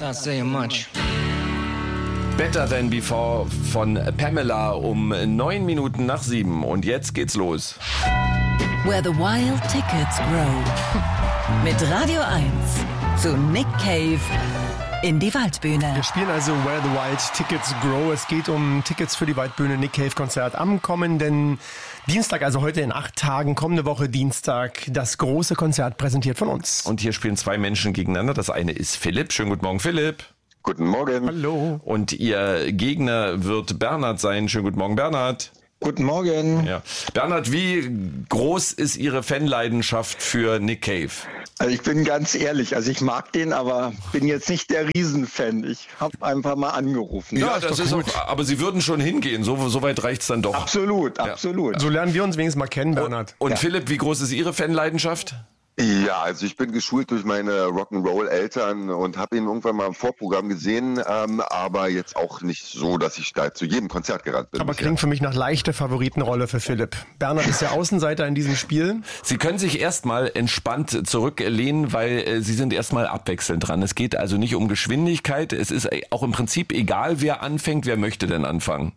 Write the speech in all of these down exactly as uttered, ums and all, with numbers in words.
not saying much. Better Than Before von Pamela um neun Minuten nach sieben. Und jetzt geht's los. Where the Wild Tickets Grow. Mit Radio eins zu Nick Cave in die Waldbühne. Wir spielen also Where the Wild Tickets Grow. Es geht um Tickets für die Waldbühne Nick Cave Konzert am kommenden Dienstag, also heute in acht Tagen, kommende Woche Dienstag, das große Konzert präsentiert von uns. Und hier spielen zwei Menschen gegeneinander. Das eine ist Philipp. Schönen guten Morgen, Philipp. Guten Morgen. Hallo. Und Ihr Gegner wird Bernhard sein. Schönen guten Morgen, Bernhard. Guten Morgen. Ja. Bernhard, wie groß ist Ihre Fanleidenschaft für Nick Cave? Also ich bin ganz ehrlich, also ich mag den, aber bin jetzt nicht der Riesenfan. Ich habe einfach mal angerufen. Ja, das ist auch, aber Sie würden schon hingehen, so, so weit reicht's dann doch. Absolut, absolut. So lernen wir uns wenigstens mal kennen, Bernhard. Und Ja. Philipp, wie groß ist Ihre Fanleidenschaft? Ja, also ich bin geschult durch meine Rock'n'Roll-Eltern und habe ihn irgendwann mal im Vorprogramm gesehen, ähm, aber jetzt auch nicht so, dass ich da zu jedem Konzert gerannt bin. Aber bisher. klingt für mich nach leichter Favoritenrolle für Philipp. Bernhard ist der Außenseiter in diesem Spiel. Sie können sich erstmal entspannt zurücklehnen, weil äh, Sie sind erstmal abwechselnd dran. Es geht also nicht um Geschwindigkeit. Es ist auch im Prinzip egal, wer anfängt. Wer möchte denn anfangen?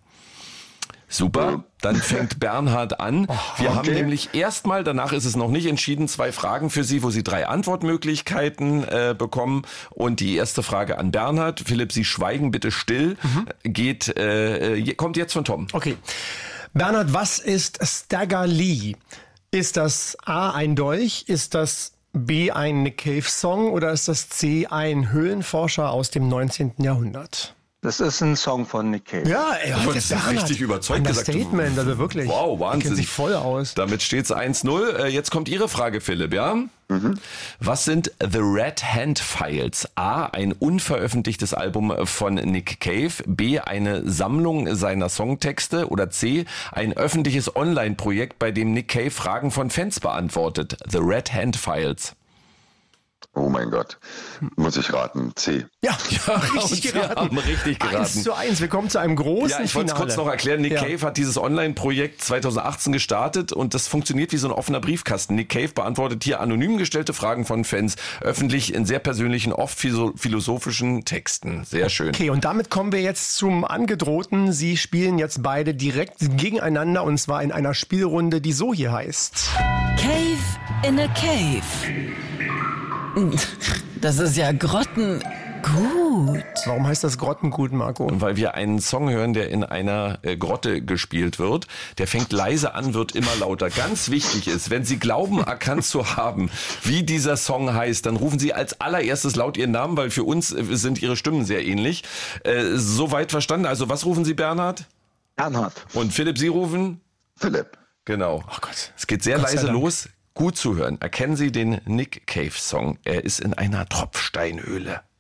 Super, dann fängt Bernhard an. Wir okay. haben nämlich erstmal, danach ist es noch nicht entschieden, zwei Fragen für Sie, wo Sie drei Antwortmöglichkeiten äh, bekommen. Und die erste Frage an Bernhard. Philipp, Sie schweigen bitte still. Mhm. Geht, äh, kommt jetzt von Tom. Okay. Bernhard, was ist Stagger Lee? Ist das A, ein Dolch? Ist das B, ein Nick Cave Song? Oder ist das C, ein Höhlenforscher aus dem neunzehnten Jahrhundert? Das ist ein Song von Nick Cave. Ja, ey, Du heute hast Bernhard. richtig überzeugt gesagt. Statement, also wirklich. Wow, Wahnsinn. Die kennt sich voll aus. Damit steht's eins null. Äh, Jetzt kommt Ihre Frage, Philipp, ja? Mhm. Was sind The Red Hand Files? A, ein unveröffentlichtes Album von Nick Cave. B, eine Sammlung seiner Songtexte. Oder C, ein öffentliches Online-Projekt, bei dem Nick Cave Fragen von Fans beantwortet. The Red Hand Files. Oh mein Gott, muss ich raten, C. Ja, Ja, und richtig Sie geraten. haben richtig geraten. Eins zu eins. Wir kommen zu einem großen Ja, ich wollte es Finale. kurz noch erklären. Nick Ja. Cave hat dieses Online-Projekt zwanzig achtzehn gestartet und das funktioniert wie so ein offener Briefkasten. Nick Cave beantwortet hier anonym gestellte Fragen von Fans, öffentlich in sehr persönlichen, oft philosophischen Texten. Sehr schön. Okay, und damit kommen wir jetzt zum Angedrohten. Sie spielen jetzt beide direkt gegeneinander und zwar in einer Spielrunde, die so hier heißt. Cave in a Cave. Das ist ja grottengut. Warum heißt das Grottengut, Marco? Weil wir einen Song hören, der in einer äh, Grotte gespielt wird. Der fängt leise an, wird immer lauter. Ganz wichtig ist, wenn Sie glauben, erkannt zu haben, wie dieser Song heißt, dann rufen Sie als allererstes laut Ihren Namen, weil für uns äh, sind Ihre Stimmen sehr ähnlich. Äh, Soweit verstanden. Also was rufen Sie, Bernhard? Bernhard. Und Philipp, Sie rufen? Philipp. Genau. Oh Gott. Es geht sehr Gott sei leise Dank. los. Gut zuhören. Erkennen Sie den Nick Cave Song. Er ist in einer Tropfsteinhöhle.